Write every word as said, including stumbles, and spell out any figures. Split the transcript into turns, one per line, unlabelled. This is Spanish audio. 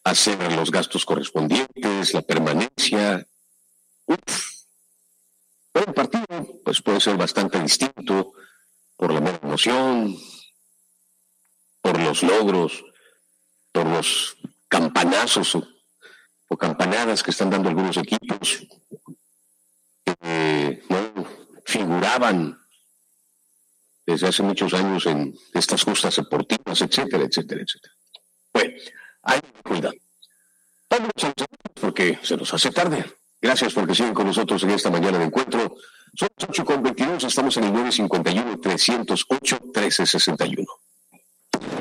hacer los gastos correspondientes, la permanencia. Uf. Pero el partido pues, puede ser bastante distinto por la mera emoción, por los logros, por los campanazos o, o campanadas que están dando algunos equipos que no figuraban desde hace muchos años en estas justas deportivas, etcétera, etcétera, etcétera. Bueno, hay cuidado. Vamos a los porque se nos hace tarde. Gracias porque siguen con nosotros en esta mañana de encuentro. Son las ocho con veintidós, estamos en el nueve cinco uno, tres cero ocho, uno tres seis uno.